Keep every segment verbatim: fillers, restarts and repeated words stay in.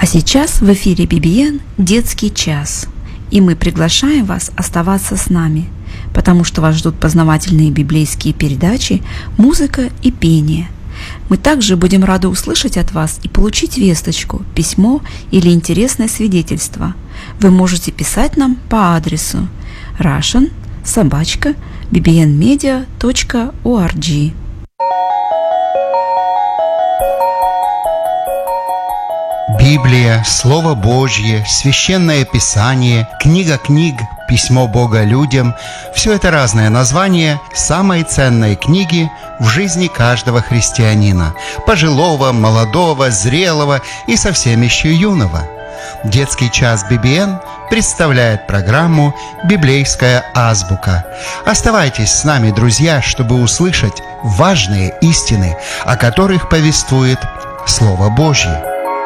сейчас в эфире би би эн «Детский час», и мы приглашаем вас оставаться с нами, потому что вас ждут познавательные библейские передачи, музыка и пение. Мы также будем рады услышать от вас и получить весточку, письмо или интересное свидетельство. Вы можете писать нам по адресу russian собака би би эн медиа точка орг. Библия, Слово Божье, Священное Писание, Книга книг, Письмо Бога людям – все это разные названия самой ценной книги в жизни каждого христианина, пожилого, молодого, зрелого и совсем еще юного. Детский час би би эн представляет программу «Библейская азбука». Оставайтесь с нами, друзья, чтобы услышать важные истины, о которых повествует Слово Божье.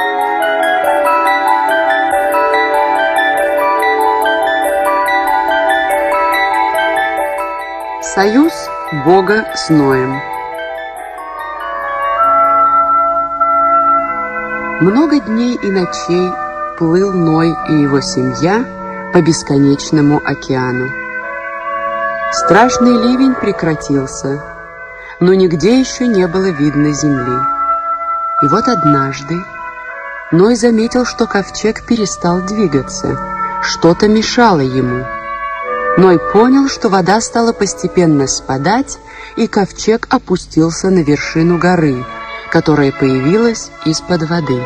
Союз Бога с Ноем. Много дней и ночей плыл Ной и его семья по бесконечному океану. Страшный ливень прекратился, но нигде еще не было видно земли. И вот однажды Ной заметил, что ковчег перестал двигаться, что-то мешало ему. Ной понял, что вода стала постепенно спадать, и ковчег опустился на вершину горы, которая появилась из-под воды.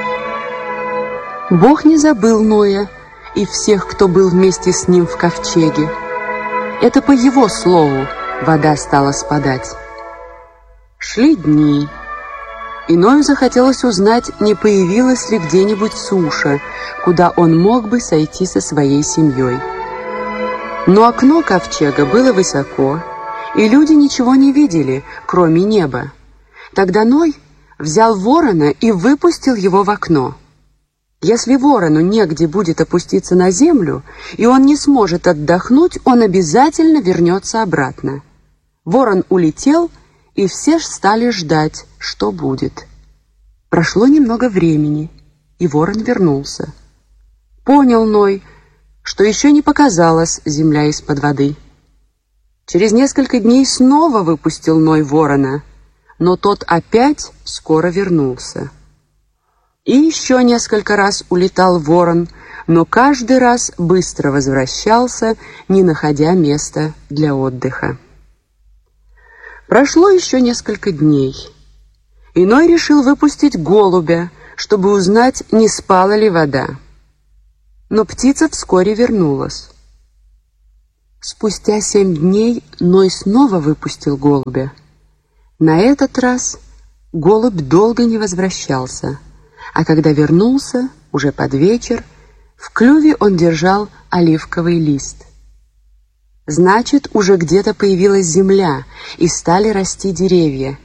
Бог не забыл Ноя и всех, кто был вместе с ним в ковчеге. Это по его слову вода стала спадать. Шли дни, и Ною захотелось узнать, не появилась ли где-нибудь суша, куда он мог бы сойти со своей семьей. Но окно ковчега было высоко, и люди ничего не видели, кроме неба. Тогда Ной взял ворона и выпустил его в окно. Если ворону негде будет опуститься на землю, и он не сможет отдохнуть, он обязательно вернется обратно. Ворон улетел, и все стали ждать, что будет. Прошло немного времени, и ворон вернулся. Понял Ной, что еще не показалась земля из-под воды. Через несколько дней снова выпустил Ной ворона, но тот опять скоро вернулся. И еще несколько раз улетал ворон, но каждый раз быстро возвращался, не находя места для отдыха. Прошло еще несколько дней, и Ной решил выпустить голубя, чтобы узнать, не спала ли вода. Но птица вскоре вернулась. Спустя семь дней Ной снова выпустил голубя. На этот раз голубь долго не возвращался, а когда вернулся, уже под вечер, в клюве он держал оливковый лист. Значит, уже где-то появилась земля, и стали расти деревья.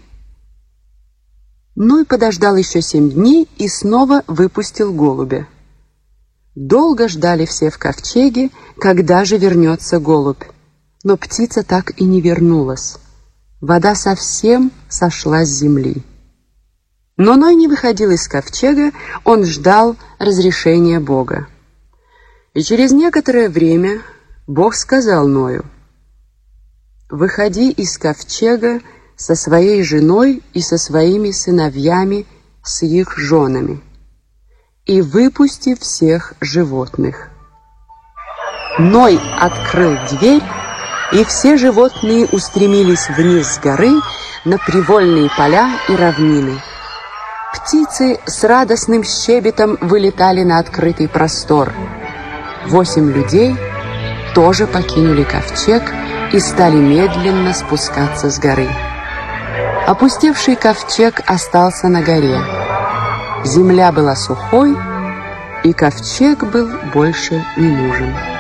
Ной подождал еще семь дней и снова выпустил голубя. Долго ждали все в ковчеге, когда же вернется голубь. Но птица так и не вернулась. Вода совсем сошла с земли. Но Ной не выходил из ковчега, он ждал разрешения Бога. И через некоторое время Бог сказал Ною: «Выходи из ковчега со своей женой и со своими сыновьями, с их женами, и выпусти всех животных». Ной открыл дверь, и все животные устремились вниз с горы на привольные поля и равнины. Птицы с радостным щебетом вылетали на открытый простор. Восемь людей тоже покинули ковчег и стали медленно спускаться с горы. Опустевший ковчег остался на горе. Земля была сухой, и ковчег был больше не нужен.